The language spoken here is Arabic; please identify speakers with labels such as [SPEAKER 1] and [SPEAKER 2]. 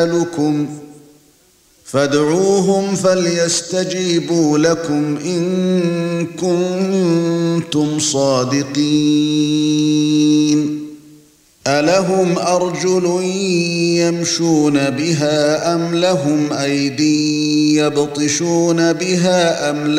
[SPEAKER 1] لكم فادعوهم فليستجيبوا لكم إن كنتم صادقين ألهم أرجل يمشون بها أم لهم أيدي يبطشون بها أم